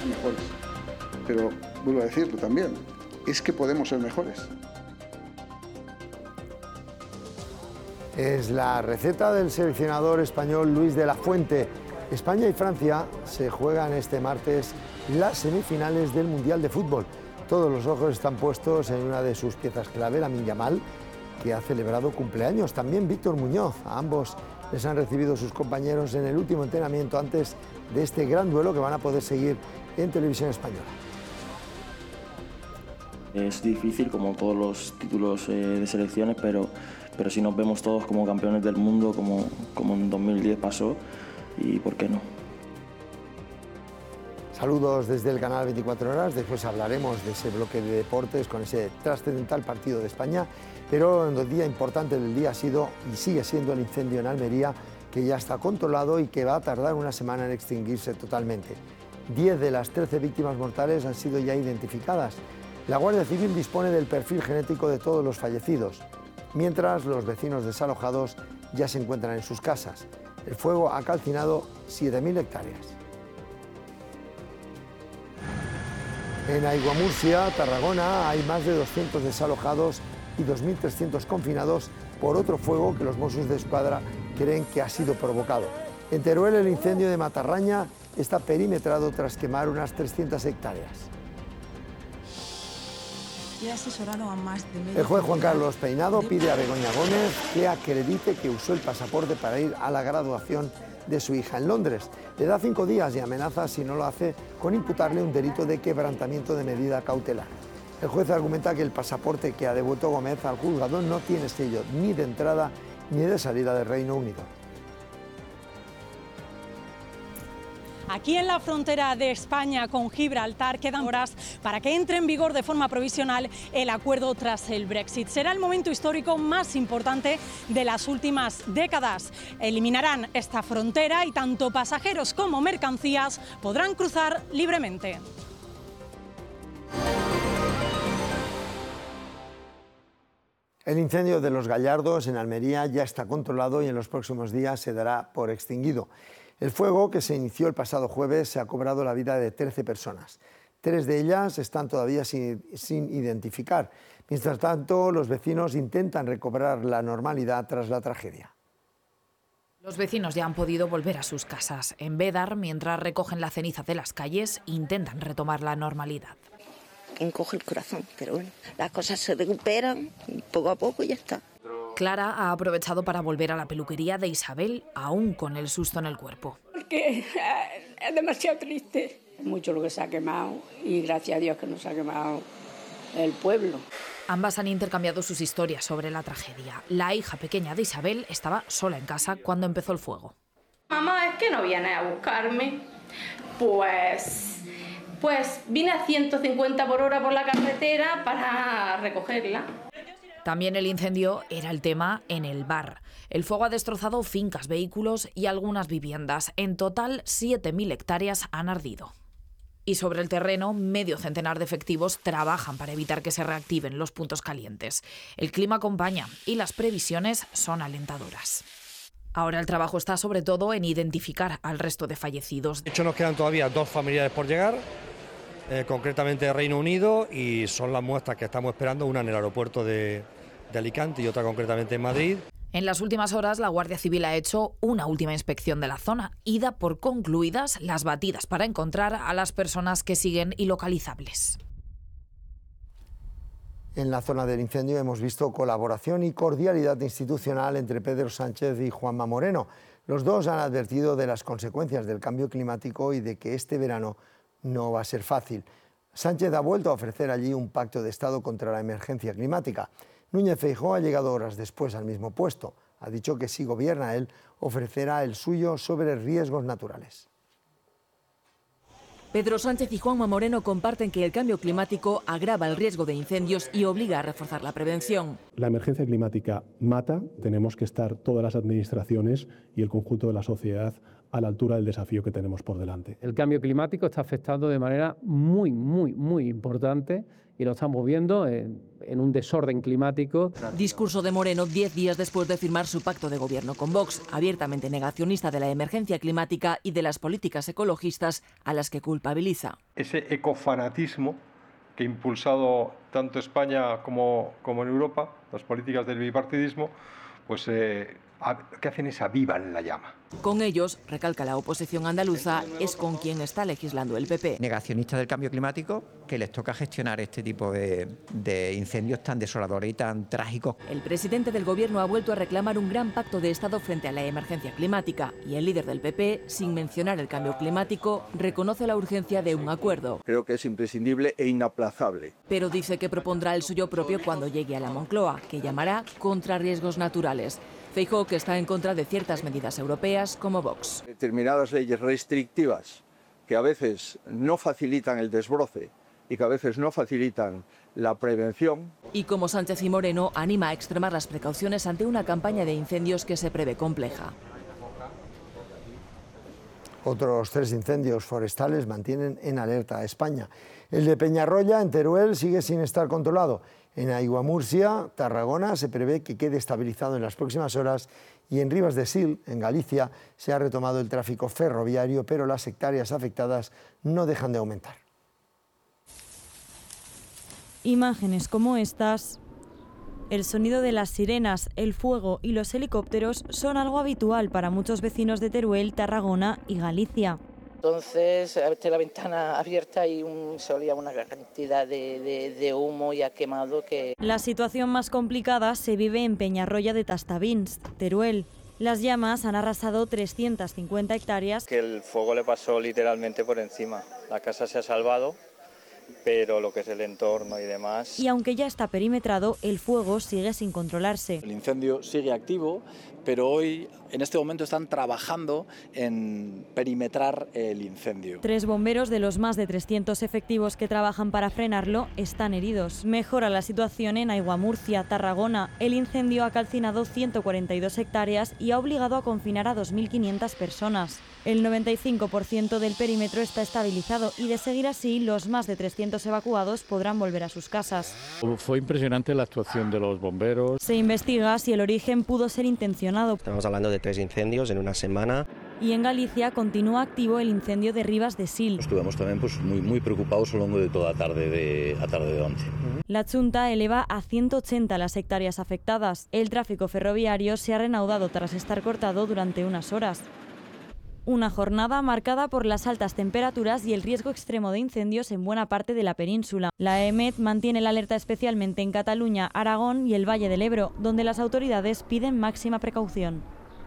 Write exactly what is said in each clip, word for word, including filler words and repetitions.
ser mejores. Pero, vuelvo a decirlo también, es que podemos ser mejores. Es la receta del seleccionador español Luis de la Fuente. España y Francia se juegan este martes las semifinales del Mundial de Fútbol. Todos los ojos están puestos en una de sus piezas clave, Lamine Yamal, que ha celebrado cumpleaños. También Víctor Muñoz. A ambos les han recibido sus compañeros en el último entrenamiento antes de este gran duelo que van a poder seguir en televisión española. Es difícil, como todos los títulos eh, de selecciones, pero, pero si nos vemos todos como campeones del mundo, como, como en dos mil diez pasó, y ¿por qué no? Saludos desde el canal veinticuatro horas, después hablaremos de ese bloque de deportes con ese trascendental partido de España, pero el día importante del día ha sido y sigue siendo el incendio en Almería, que ya está controlado y que va a tardar una semana en extinguirse totalmente. Diez de las trece víctimas mortales han sido ya identificadas. La Guardia Civil dispone del perfil genético de todos los fallecidos, mientras los vecinos desalojados ya se encuentran en sus casas. El fuego ha calcinado siete mil hectáreas. En Aiguamurcia, Tarragona, hay más de doscientos desalojados y dos mil trescientos confinados por otro fuego que los Mossos d'Esquadra creen que ha sido provocado. En Teruel, el incendio de Matarraña está perimetrado tras quemar unas trescientas hectáreas. El juez Juan Carlos Peinado pide a Begoña Gómez que acredite que usó el pasaporte para ir a la graduación de su hija en Londres. Le da cinco días y amenaza, si no lo hace, con imputarle un delito de quebrantamiento de medida cautelar. El juez argumenta que el pasaporte que ha devuelto Gómez al juzgado no tiene sello ni de entrada ni de salida del Reino Unido. Aquí en la frontera de España con Gibraltar quedan horas para que entre en vigor de forma provisional el acuerdo tras el Brexit. Será el momento histórico más importante de las últimas décadas. Eliminarán esta frontera y tanto pasajeros como mercancías podrán cruzar libremente. El incendio de Los Gallardos en Almería ya está controlado y en los próximos días se dará por extinguido. El fuego, que se inició el pasado jueves, se ha cobrado la vida de trece personas. Tres de ellas están todavía sin, sin identificar. Mientras tanto, los vecinos intentan recobrar la normalidad tras la tragedia. Los vecinos ya han podido volver a sus casas. En Bédar, mientras recogen la ceniza de las calles, intentan retomar la normalidad. Encoge el corazón, pero bueno, las cosas se recuperan poco a poco y ya está. Clara ha aprovechado para volver a la peluquería de Isabel, aún con el susto en el cuerpo. Porque es demasiado triste. Mucho lo que se ha quemado y gracias a Dios que no se ha quemado el pueblo. Ambas han intercambiado sus historias sobre la tragedia. La hija pequeña de Isabel estaba sola en casa cuando empezó el fuego. Mamá, es que no viene a buscarme. Pues... Pues vine a ciento cincuenta por hora por la carretera para recogerla. También el incendio era el tema en el bar. El fuego ha destrozado fincas, vehículos y algunas viviendas. En total, siete mil hectáreas han ardido. Y sobre el terreno, medio centenar de efectivos trabajan para evitar que se reactiven los puntos calientes. El clima acompaña y las previsiones son alentadoras. Ahora el trabajo está sobre todo en identificar al resto de fallecidos. De hecho, nos quedan todavía dos familiares por llegar, eh, concretamente de Reino Unido, y son las muestras que estamos esperando, una en el aeropuerto de, de Alicante y otra concretamente en Madrid. En las últimas horas, la Guardia Civil ha hecho una última inspección de la zona y da por concluidas las batidas para encontrar a las personas que siguen ilocalizables. En la zona del incendio hemos visto colaboración y cordialidad institucional entre Pedro Sánchez y Juanma Moreno. Los dos han advertido de las consecuencias del cambio climático y de que este verano no va a ser fácil. Sánchez ha vuelto a ofrecer allí un pacto de Estado contra la emergencia climática. Núñez Feijóo ha llegado horas después al mismo puesto. Ha dicho que si gobierna él, ofrecerá el suyo sobre riesgos naturales. Pedro Sánchez y Juanma Moreno comparten que el cambio climático agrava el riesgo de incendios y obliga a reforzar la prevención. La emergencia climática mata, tenemos que estar todas las administraciones y el conjunto de la sociedad a la altura del desafío que tenemos por delante. El cambio climático está afectando de manera muy, muy, muy importante y lo estamos viendo en, en un desorden climático. Discurso de Moreno diez días después de firmar su pacto de gobierno con Vox, abiertamente negacionista de la emergencia climática y de las políticas ecologistas a las que culpabiliza. Ese ecofanatismo que ha impulsado tanto España como, como en Europa, las políticas del bipartidismo, pues eh, ¿qué hacen? Es avivan la llama. Con ellos, recalca la oposición andaluza, es con quien está legislando el P P. Negacionistas del cambio climático, que les toca gestionar este tipo de, de incendios tan desoladores y tan trágicos. El presidente del gobierno ha vuelto a reclamar un gran pacto de Estado frente a la emergencia climática y el líder del P P, sin mencionar el cambio climático, reconoce la urgencia de un acuerdo. Creo que es imprescindible e inaplazable. Pero dice que propondrá el suyo propio cuando llegue a la Moncloa, que llamará contra riesgos naturales. Feijóo, que está en contra de ciertas medidas europeas como Vox. Determinadas leyes restrictivas que a veces no facilitan el desbroce y que a veces no facilitan la prevención. Y como Sánchez y Moreno anima a extremar las precauciones ante una campaña de incendios que se prevé compleja. Otros tres incendios forestales mantienen en alerta a España. El de Peñarroya, en Teruel, sigue sin estar controlado. En Aiguamurcia, Tarragona, se prevé que quede estabilizado en las próximas horas y en Ribas de Sil, en Galicia, se ha retomado el tráfico ferroviario, pero las hectáreas afectadas no dejan de aumentar. Imágenes como estas, el sonido de las sirenas, el fuego y los helicópteros son algo habitual para muchos vecinos de Teruel, Tarragona y Galicia. Entonces, a veces la ventana abierta y un, se olía una cantidad de, de, de humo ya quemado que... La situación más complicada se vive en Peñarroya de Tastavins, Teruel. Las llamas han arrasado trescientas cincuenta hectáreas. Que el fuego le pasó literalmente por encima. La casa se ha salvado, pero lo que es el entorno y demás... Y aunque ya está perimetrado, el fuego sigue sin controlarse. El incendio sigue activo, pero hoy, en este momento, están trabajando en perimetrar el incendio. Tres bomberos de los más de trescientos efectivos que trabajan para frenarlo están heridos. Mejora la situación en Aiguamurcia, Tarragona. El incendio ha calcinado ciento cuarenta y dos hectáreas y ha obligado a confinar a dos mil quinientas personas. El noventa y cinco por ciento del perímetro está estabilizado y, de seguir así, los más de trescientos evacuados podrán volver a sus casas. Fue impresionante la actuación de los bomberos. Se investiga si el origen pudo ser intencionado. Estamos hablando de tres incendios en una semana. Y en Galicia continúa activo el incendio de Ribas de Sil. Estuvimos también pues, muy, muy preocupados a lo largo de toda la tarde de, a tarde de once. La Xunta eleva a ciento ochenta las hectáreas afectadas. El tráfico ferroviario se ha reanudado tras estar cortado durante unas horas. Una jornada marcada por las altas temperaturas y el riesgo extremo de incendios en buena parte de la península. La E M E T mantiene la alerta especialmente en Cataluña, Aragón y el Valle del Ebro, donde las autoridades piden máxima precaución.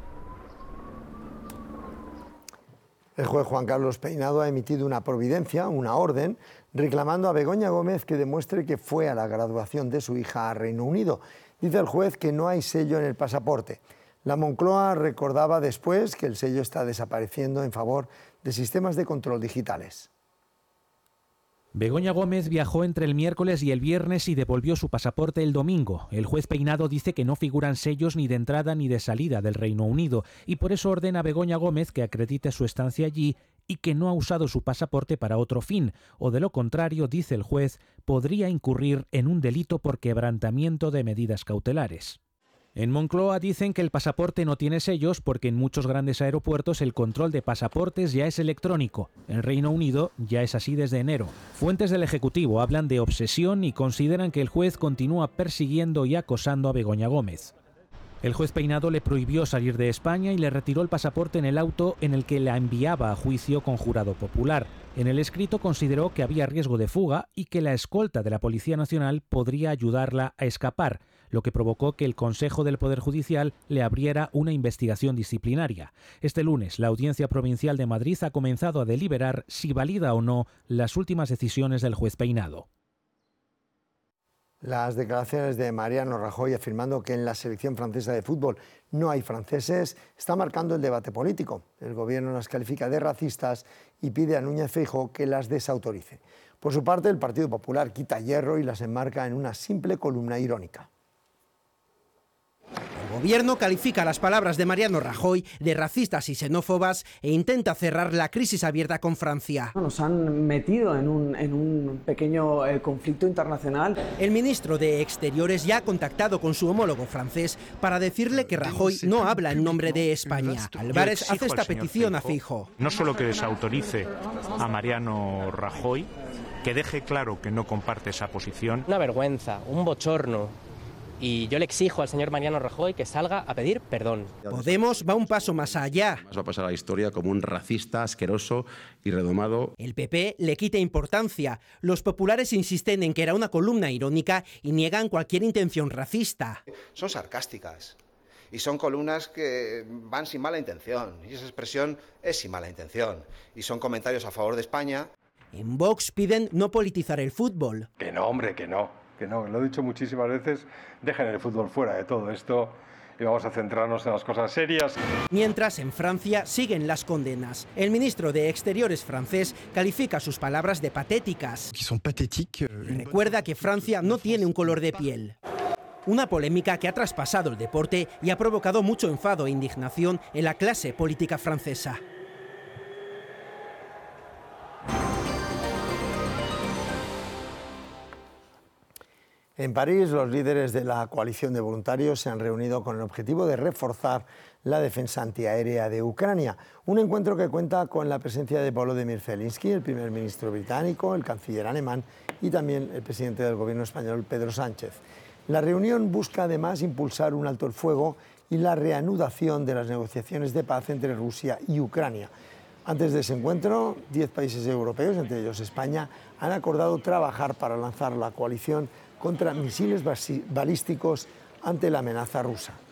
El juez Juan Carlos Peinado ha emitido una providencia, una orden, reclamando a Begoña Gómez que demuestre que fue a la graduación de su hija a Reino Unido. Dice el juez que no hay sello en el pasaporte. La Moncloa recordaba después que el sello está desapareciendo en favor de sistemas de control digitales. Begoña Gómez viajó entre el miércoles y el viernes y devolvió su pasaporte el domingo. El juez Peinado dice que no figuran sellos ni de entrada ni de salida del Reino Unido y por eso ordena a Begoña Gómez que acredite su estancia allí y que no ha usado su pasaporte para otro fin, o de lo contrario, dice el juez, podría incurrir en un delito por quebrantamiento de medidas cautelares. En Moncloa dicen que el pasaporte no tiene sellos porque en muchos grandes aeropuertos el control de pasaportes ya es electrónico. En Reino Unido ya es así desde enero. Fuentes del Ejecutivo hablan de obsesión y consideran que el juez continúa persiguiendo y acosando a Begoña Gómez. El juez Peinado le prohibió salir de España y le retiró el pasaporte en el auto en el que la enviaba a juicio con jurado popular. En el escrito consideró que había riesgo de fuga y que la escolta de la Policía Nacional podría ayudarla a escapar, lo que provocó que el Consejo del Poder Judicial le abriera una investigación disciplinaria. Este lunes, la Audiencia Provincial de Madrid ha comenzado a deliberar si valida o no las últimas decisiones del juez Peinado. Las declaraciones de Mariano Rajoy afirmando que en la selección francesa de fútbol no hay franceses está marcando el debate político. El gobierno las califica de racistas y pide a Núñez Feijóo que las desautorice. Por su parte, el Partido Popular quita hierro y las enmarca en una simple columna irónica. El gobierno califica las palabras de Mariano Rajoy de racistas y xenófobas e intenta cerrar la crisis abierta con Francia. Nos han metido en un, en un pequeño eh, conflicto internacional. El ministro de Exteriores ya ha contactado con su homólogo francés para decirle que Rajoy no habla en nombre de España. Álvarez hace esta petición a Feijóo. No solo que desautorice a Mariano Rajoy, que deje claro que no comparte esa posición. Una vergüenza, un bochorno. Y yo le exijo al señor Mariano Rajoy que salga a pedir perdón. Podemos va un paso más allá. Va a pasar a la historia como un racista, asqueroso y redomado. El P P le quita importancia. Los populares insisten en que era una columna irónica y niegan cualquier intención racista. Son sarcásticas y son columnas que van sin mala intención. Y esa expresión es sin mala intención. Y son comentarios a favor de España. En Vox piden no politizar el fútbol. Que no, hombre, que no. Que no, lo he dicho muchísimas veces, dejen el fútbol fuera de todo esto y vamos a centrarnos en las cosas serias. Mientras, en Francia siguen las condenas. El ministro de Exteriores francés califica sus palabras de patéticas. Recuerda que Francia no tiene un color de piel. Una polémica que ha traspasado el deporte y ha provocado mucho enfado e indignación en la clase política francesa. En París, los líderes de la coalición de voluntarios se han reunido con el objetivo de reforzar la defensa antiaérea de Ucrania. Un encuentro que cuenta con la presencia de Volodymyr Zelensky, el primer ministro británico, el canciller alemán y también el presidente del gobierno español, Pedro Sánchez. La reunión busca además impulsar un alto el fuego y la reanudación de las negociaciones de paz entre Rusia y Ucrania. Antes de ese encuentro, diez países europeos, entre ellos España, han acordado trabajar para lanzar la coalición contra misiles balísticos ante la amenaza rusa.